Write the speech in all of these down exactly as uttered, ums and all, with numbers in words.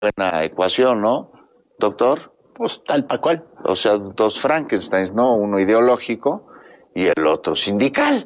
buena ecuación, ¿no, doctor? Pues tal pa' cual. O sea, dos Frankensteins, ¿no? Uno ideológico y el otro sindical.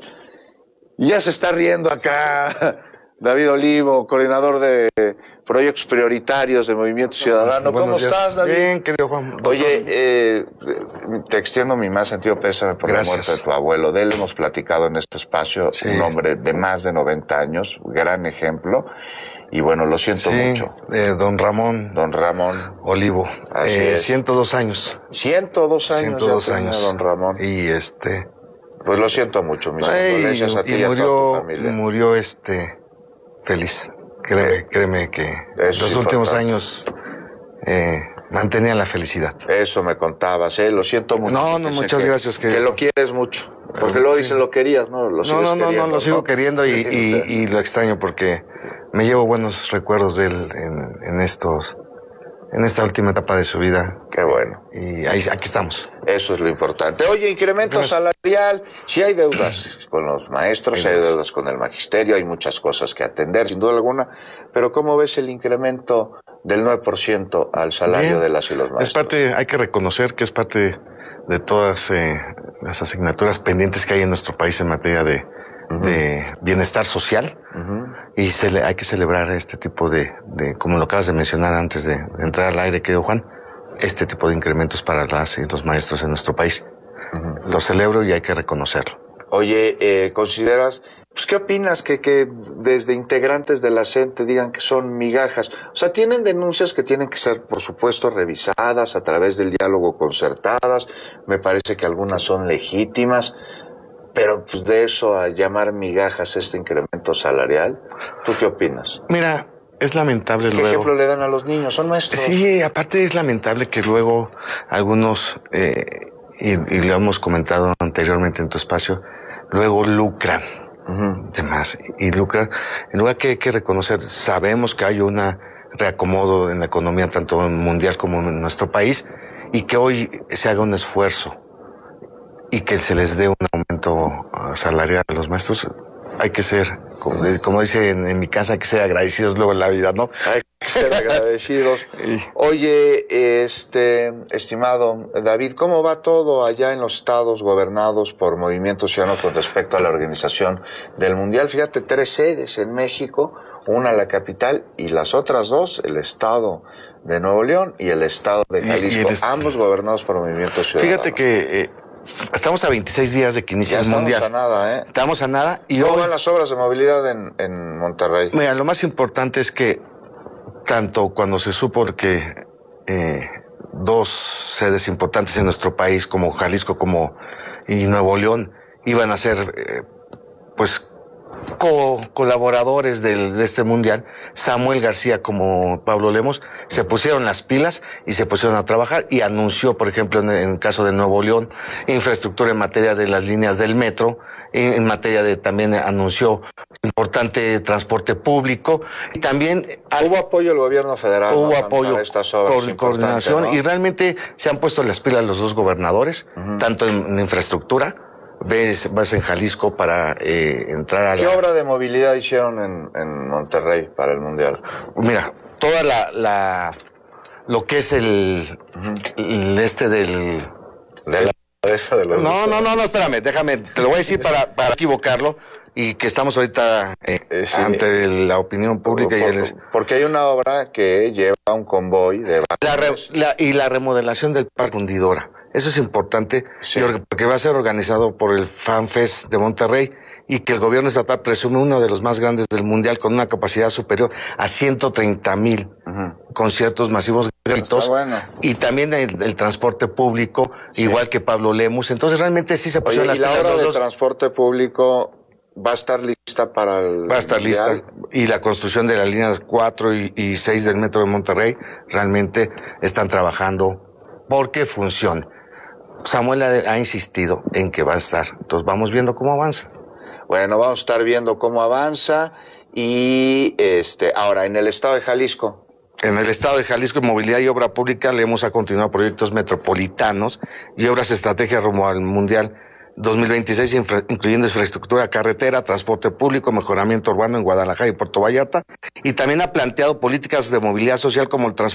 Y ya se está riendo acá David Olivo, coordinador de proyectos prioritarios de Movimiento Ciudadano. Buenos ¿Cómo días. estás, David? Bien, querido Juan. Doctor. Oye, eh, te extiendo mi más sentido pésame por Gracias. la muerte de tu abuelo. De él hemos platicado en este espacio, Sí. Un hombre de más de noventa años, gran ejemplo. Y bueno, lo siento Sí, mucho. eh, don Ramón Don Ramón. Olivo. Así eh, es. ciento dos años. ciento dos años. ciento dos ya tenía años. Don Ramón. Y este... Pues lo siento mucho, mis Ay, condolencias a ti y y a toda tu murió, familia. murió este... feliz. Créeme, Eh, créeme que eso los es últimos importante. años eh, mantenía la felicidad. Eso me contabas, ¿eh? Lo siento mucho. No, no, porque sé muchas que, gracias, Que, que- lo quieres mucho. Porque luego Sí. dices lo querías, ¿no? Lo No, sigues no, no, queriendo, no, lo sigo queriendo y, Sí, y, o sea, y lo extraño porque me llevo buenos recuerdos de él en, en estos, en esta última etapa de su vida. Qué bueno. Y ahí, aquí estamos. Eso es lo importante. Oye, incremento Gracias. salarial. Sí hay deudas con los maestros, Hay hay deudas. deudas con el magisterio, hay muchas cosas que atender, sin duda alguna. Pero ¿cómo ves el incremento del nueve por ciento al salario Bien. de las y los maestros? Es parte, hay que reconocer que es parte de todas eh, las asignaturas pendientes que hay en nuestro país en materia de, uh-huh. de bienestar social. Uh-huh. Y se le, hay que celebrar este tipo de, de, como lo acabas de mencionar antes de, de entrar al aire, querido Juan, este tipo de incrementos para las y los maestros en nuestro país. Uh-huh. Lo celebro y hay que reconocerlo. Oye, eh, ¿consideras, pues qué opinas que, que desde integrantes de la C E N T E digan que son migajas? O sea, tienen denuncias que tienen que ser, por supuesto, revisadas a través del diálogo concertadas. Me parece que algunas son legítimas. Pero pues de eso a llamar migajas este incremento salarial, ¿tú qué opinas? Mira, es lamentable ¿Qué luego... ejemplo le dan a los niños? Son maestros. Sí, aparte es lamentable que luego algunos, eh, y, y lo hemos comentado anteriormente en tu espacio, luego lucran uh-huh. de más. Y lucran, en lugar que hay que reconocer, sabemos que hay un reacomodo en la economía tanto mundial como en nuestro país, y que hoy se haga un esfuerzo y que se les dé un aumento salarial a los maestros. Hay que ser, como, como dice en, en mi casa, hay que ser agradecidos luego en la vida, ¿no? Hay que ser agradecidos. Oye, este, estimado David, ¿cómo va todo allá en los estados gobernados por Movimiento Ciudadano con respecto a la organización del Mundial? Fíjate, tres sedes en México, una la capital y las otras dos, el estado de Nuevo León y el estado de Jalisco, y, y est- ambos gobernados por Movimiento Ciudadano. Fíjate que... Eh, Estamos a veintiséis días de que inicie el Mundial. Estamos a nada, ¿eh? Estamos a nada. Y ¿Cómo hoy, van las obras de movilidad en, en Monterrey? Mira, lo más importante es que tanto cuando se supo que eh, dos sedes importantes en nuestro país, como Jalisco como y Nuevo León, iban a ser eh, pues co colaboradores del, de este mundial, Samuel García como Pablo Lemos, se pusieron las pilas y se pusieron a trabajar y anunció, por ejemplo, en, en el caso de Nuevo León, infraestructura en materia de las líneas del metro, en, en materia de, también anunció importante transporte público y también... Hubo apoyo del gobierno federal. Hubo ¿no? apoyo, para estas obras co coordinación, ¿no? Y realmente se han puesto las pilas los dos gobernadores, uh-huh. tanto en, en infraestructura. Ves, vas en Jalisco para eh, entrar a ¿Qué la... obra de movilidad hicieron en, en Monterrey para el Mundial? Mira, toda la... la lo que es el... Uh-huh. el este del... De la esa de los no, no, no, no, espérame, déjame, te lo voy a decir para, para equivocarlo y que estamos ahorita eh, eh, sí. ante la opinión pública. Por, y el... Porque hay una obra que lleva un convoy de... La re, la, y la remodelación del Parque Fundidora. Eso es importante, sí. porque va a ser organizado por el FanFest de Monterrey y que el gobierno estatal presume uno de los más grandes del mundial con una capacidad superior a ciento treinta mil uh-huh. conciertos masivos gratuitos bueno. y también el, el transporte público, sí. igual que Pablo Lemus. Entonces realmente sí se pusieron Oye, las pilas. ¿Y la obra de dos... transporte público va a estar lista para el Va a estar mundial? lista. Y la construcción de las líneas cuatro y, y seis del metro de Monterrey realmente están trabajando porque funciona. Samuel ha, ha insistido en que va a estar. Entonces vamos viendo cómo avanza. Bueno, vamos a estar viendo cómo avanza. Y este, ahora, en el estado de Jalisco. En el estado de Jalisco, en movilidad y obra pública, le hemos a continuar proyectos metropolitanos y obras estratégicas rumbo al Mundial dos mil veintiséis, infra, incluyendo infraestructura carretera, transporte público, mejoramiento urbano en Guadalajara y Puerto Vallarta, y también ha planteado políticas de movilidad social como el transporte